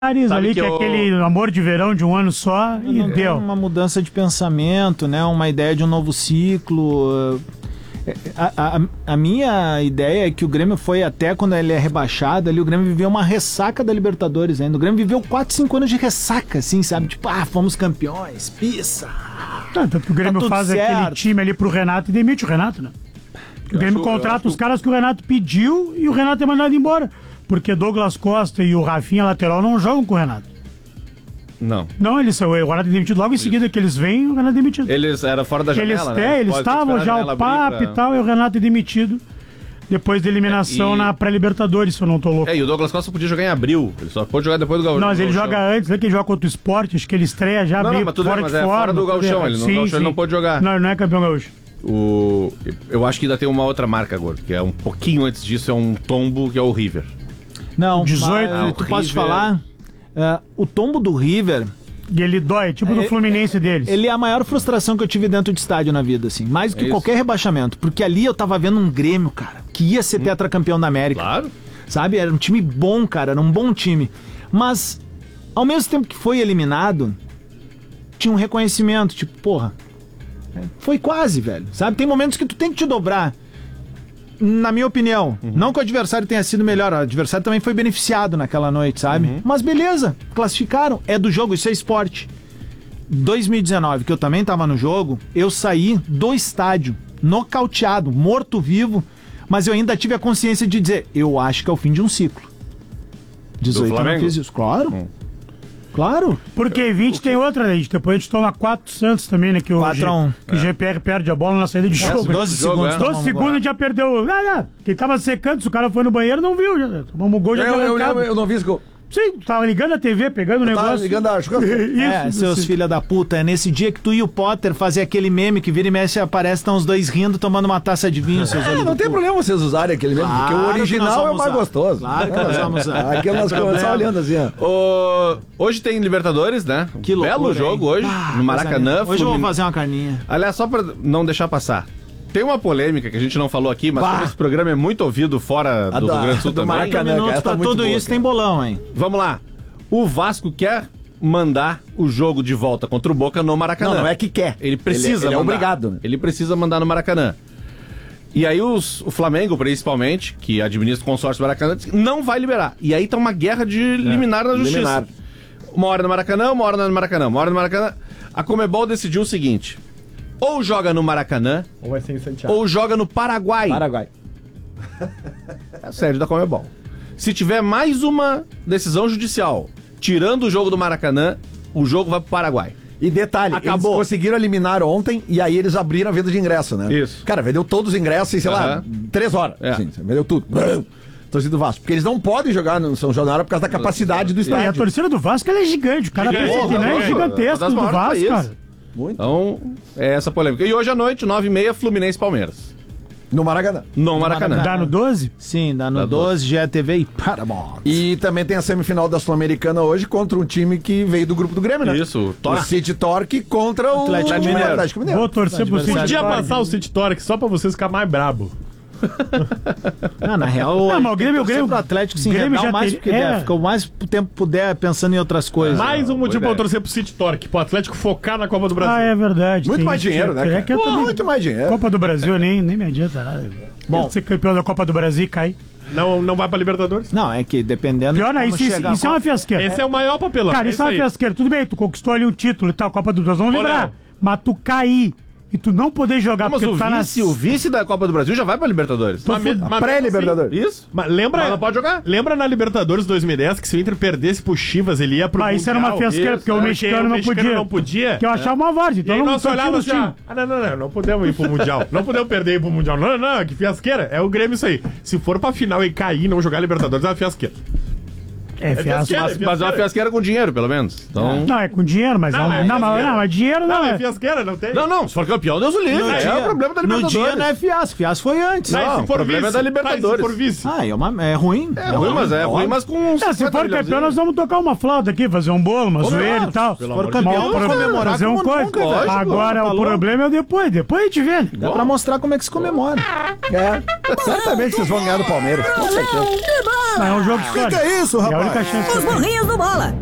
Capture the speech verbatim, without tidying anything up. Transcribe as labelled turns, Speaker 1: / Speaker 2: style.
Speaker 1: ali, que,
Speaker 2: que
Speaker 1: é
Speaker 2: eu...
Speaker 1: aquele amor de verão de um ano só, e
Speaker 3: não,
Speaker 1: deu.
Speaker 3: Uma mudança de pensamento, né? Uma ideia de um novo ciclo. A, a, a minha ideia é que o Grêmio foi até quando ele é rebaixado, ali o Grêmio viveu uma ressaca da Libertadores ainda. O Grêmio viveu quatro, cinco anos de ressaca, assim, sabe? Tipo, ah, fomos campeões, pissa.
Speaker 1: Tá, tanto que o Grêmio
Speaker 3: tá
Speaker 1: faz
Speaker 3: certo.
Speaker 1: aquele time ali pro Renato e demite o Renato, né? O Grêmio
Speaker 2: acho,
Speaker 1: contrata os
Speaker 2: que...
Speaker 1: caras que o Renato pediu e o Renato é mandado embora. Porque Douglas Costa e o Rafinha lateral não jogam com o Renato.
Speaker 2: Não.
Speaker 1: Não, eles são. O Renato é demitido logo em seguida que eles vêm, o Renato é demitido.
Speaker 2: Eles eram fora da janela,
Speaker 1: eles,
Speaker 2: né?
Speaker 1: É, eles
Speaker 2: Pode
Speaker 1: estavam já o papo
Speaker 2: pra...
Speaker 1: e tal, e o Renato é demitido. Depois da eliminação
Speaker 2: é, e...
Speaker 1: na pré-Libertadores, se eu não tô louco.
Speaker 2: É, e o Douglas Costa podia jogar em abril. Ele só pode jogar depois do Gauchão.
Speaker 1: Não, mas ele joga antes, né? Que ele joga contra o Sport, acho que ele estreia já
Speaker 2: não,
Speaker 1: meio
Speaker 2: não, mas tudo
Speaker 1: fora
Speaker 2: bem, mas
Speaker 1: de
Speaker 2: é
Speaker 1: forma.
Speaker 2: fora do Gauchão, ele,
Speaker 1: sim,
Speaker 2: não,
Speaker 1: sim.
Speaker 2: ele não pode jogar.
Speaker 1: Não, ele não é campeão gaúcho.
Speaker 2: O... Eu acho que ainda tem uma outra marca agora, que é um pouquinho antes disso, é um tombo que é o River.
Speaker 3: Não,
Speaker 1: dezoito,
Speaker 3: mas,
Speaker 2: ah,
Speaker 3: tu
Speaker 2: o
Speaker 3: pode
Speaker 2: River...
Speaker 3: falar, uh, o tombo do River...
Speaker 1: E ele dói, tipo do
Speaker 3: é,
Speaker 1: Fluminense deles.
Speaker 3: Ele é a maior frustração que eu tive dentro de estádio na vida, assim. Mais do que
Speaker 2: É
Speaker 3: qualquer rebaixamento. Porque ali eu tava vendo um Grêmio, cara, que ia ser tetracampeão da América.
Speaker 2: Claro.
Speaker 3: Sabe? Era um time bom, cara, era um bom time. Mas, ao mesmo tempo que foi eliminado, tinha um reconhecimento, tipo, porra, foi quase, velho. Sabe? Tem momentos que tu tem que te dobrar. Na minha opinião, uhum. Não que o adversário tenha sido melhor, o adversário também foi beneficiado naquela noite, sabe? Uhum. Mas beleza, classificaram, é do jogo, isso é esporte. dois mil e dezenove, que eu também tava no jogo, eu saí do estádio, nocauteado, morto-vivo, mas eu ainda tive a consciência de dizer, eu acho que é o fim de um ciclo. dezoito eu não fiz isso, claro. Hum. Claro.
Speaker 1: Porque vinte que... tem outra, né? Depois a gente toma quatro Santos também, né? Que o,
Speaker 3: quatro a um.
Speaker 1: que o G P R perde a bola na saída de jogo.
Speaker 3: doze segundos.
Speaker 1: É. doze segundos a gente já perdeu. Ah, ah, quem tava secando, se o cara foi no banheiro, não viu. Já, tomamos um gol, já
Speaker 4: eu, eu, eu, eu não vi esse gol.
Speaker 1: Sim, tu tava ligando a T V, pegando o negócio.
Speaker 4: Tava ligando a... Isso,
Speaker 3: é, seus
Speaker 1: isso.
Speaker 3: filha da puta, é nesse dia que tu e o Potter fazer aquele meme que vira e mexe e aparece, estão os dois rindo, tomando uma taça de vinho, seus
Speaker 4: é, não tem cu. Problema vocês usarem aquele meme, claro, porque o original é o mais gostoso.
Speaker 3: Claro que nós vamos usar.
Speaker 4: Aquele nós começamos olhando assim, ó.
Speaker 2: O... Hoje tem Libertadores, né?
Speaker 3: Que loucura,
Speaker 2: belo jogo hoje, ah, no Maracanã.
Speaker 3: Hoje eu vou fazer uma carninha.
Speaker 2: Aliás, só pra não deixar passar. Tem uma polêmica que a gente não falou aqui, mas como esse programa é muito ouvido fora do, do Rio Grande do Sul também.
Speaker 3: Maracanã, minutos pra tudo isso tem bolão, hein?
Speaker 2: Vamos lá. O Vasco quer mandar o jogo de volta contra o Boca no Maracanã.
Speaker 4: Não, não é que quer.
Speaker 2: Ele precisa
Speaker 4: ele, ele
Speaker 2: mandar.
Speaker 4: é obrigado. Né?
Speaker 2: Ele precisa mandar no Maracanã. E aí os, o Flamengo, principalmente, que administra o consórcio do Maracanã, não vai liberar. E aí tá uma guerra de liminar é, na justiça. Liminar. Uma hora no Maracanã, uma hora no Maracanã, uma hora no Maracanã. A Conmebol decidiu o seguinte: ou joga no Maracanã,
Speaker 4: ou vai ser em Santiago.
Speaker 2: Ou joga no Paraguai.
Speaker 4: Paraguai.
Speaker 2: É a sede da Conmebol. Se tiver mais uma decisão judicial tirando o jogo do Maracanã, o jogo vai pro Paraguai.
Speaker 4: E detalhe, acabou. Eles conseguiram eliminar ontem e aí eles abriram a venda de ingresso, né?
Speaker 2: Isso.
Speaker 4: Cara, vendeu todos os ingressos em, sei uhum. lá, três horas. É. Assim, vendeu tudo. Torcida do Vasco. Porque eles não podem jogar no São Januário por causa da capacidade do estádio.
Speaker 1: E a torcida do Vasco ela é gigante. O cara pensa que não é gigantesco do Vasco, cara.
Speaker 2: Muito. Então, é essa polêmica. E hoje à noite, nove e meia, Fluminense e Palmeiras.
Speaker 4: No Maracanã.
Speaker 2: No Maracanã.
Speaker 1: Dá no doze?
Speaker 3: Sim, dá no dá doze, G E T V e Paramount.
Speaker 4: E também tem a semifinal da Sul-Americana hoje contra um time que veio do grupo do Grêmio, né?
Speaker 2: Isso.
Speaker 4: O City Torque contra o
Speaker 3: Atlético Mineiro.
Speaker 4: Atlético Mineiro.
Speaker 1: Vou torcer pro City.
Speaker 5: Podia passar o City Torque só pra vocês ficar mais brabo.
Speaker 3: Não, na real,
Speaker 1: não, mas o Grêmio, o Grêmio
Speaker 3: pro Atlético se
Speaker 1: Grêmio
Speaker 3: enredar o mais
Speaker 1: ter...
Speaker 3: que
Speaker 1: é.
Speaker 3: der, fica o mais tempo puder pensando em outras coisas.
Speaker 5: Mais um motivo pra eu torcer pro City Torque, pro Atlético focar na Copa do Brasil.
Speaker 1: Ah, é verdade.
Speaker 4: Muito mais dinheiro, né, cara?
Speaker 1: É que
Speaker 4: Pô,
Speaker 1: também...
Speaker 4: muito mais dinheiro.
Speaker 1: Copa do Brasil nem, nem me adianta nada. Bom, ser campeão da Copa do Brasil e cair.
Speaker 5: Não, não vai pra Libertadores?
Speaker 3: Não, é que dependendo...
Speaker 1: Pior, não, isso, isso, isso é uma fiasqueira.
Speaker 5: Esse é o maior papelão.
Speaker 1: Cara, isso é uma fiasqueira. Tudo bem, tu conquistou ali um título e tal, Copa do Brasil, vamos lembrar. Mas tu cair e tu não poder jogar
Speaker 2: mas
Speaker 1: porque
Speaker 2: o
Speaker 1: tu tá
Speaker 2: vice,
Speaker 1: na...
Speaker 2: o vice da Copa do Brasil já vai pra Libertadores.
Speaker 5: Mas, mas, mas
Speaker 4: pré-Libertadores.
Speaker 2: Assim, isso.
Speaker 5: Mas lembra,
Speaker 2: mas não pode jogar.
Speaker 5: Lembra na Libertadores dois mil e dez que se o Inter perdesse pro Chivas, ele ia pro
Speaker 1: Mas isso era uma fiasqueira, porque o mexicano não podia.
Speaker 5: não podia.
Speaker 1: Que eu achava uma várzea. Então
Speaker 5: e aí
Speaker 1: não
Speaker 5: nós olhávamos assim, ah, não, não, não, não podemos ir pro Mundial. Não podemos perder e ir pro Mundial. Não, não, não, que fiasqueira. É o Grêmio isso aí. Se for pra final e cair e não jogar Libertadores, é uma fiasqueira.
Speaker 1: É, fiasco.
Speaker 2: Mas, mas é uma fiasqueira com dinheiro, pelo menos. Então...
Speaker 1: Não, é com dinheiro, mas não, não, é não, mas, não, mas dinheiro não,
Speaker 5: não
Speaker 1: é.
Speaker 5: é fiasqueira, não tem.
Speaker 2: Não, não, se for campeão, Deus o livre.
Speaker 3: No
Speaker 2: É
Speaker 3: dia,
Speaker 2: o problema da Libertadores.
Speaker 3: No dia não é fiasco, fiasco foi antes.
Speaker 5: Não,
Speaker 2: Não,
Speaker 5: se
Speaker 2: o
Speaker 5: for
Speaker 2: problema
Speaker 5: vice,
Speaker 2: é da Libertadores.
Speaker 5: Tá, se for vice.
Speaker 3: Ah, é, uma, é ruim.
Speaker 2: É, é ruim, mas é ruim, mas com...
Speaker 1: É, se for campeão, nós vamos tocar uma flauta aqui, fazer um bolo, uma zoeira e tal.
Speaker 3: Se for campeão, vamos comemorar
Speaker 1: fazer um
Speaker 3: como
Speaker 1: coisa.
Speaker 3: nunca, velho.
Speaker 1: Agora o problema é o depois, depois a gente vê.
Speaker 3: Dá pra mostrar como é que se comemora.
Speaker 4: É, certamente vocês vão ganhar do Palmeiras, com certeza.
Speaker 1: É um jogo histórico.
Speaker 6: Que que é isso,
Speaker 1: É a
Speaker 6: rapaz?
Speaker 1: única chance que
Speaker 7: Os
Speaker 1: eu tenho.
Speaker 7: morrinhos do Bola.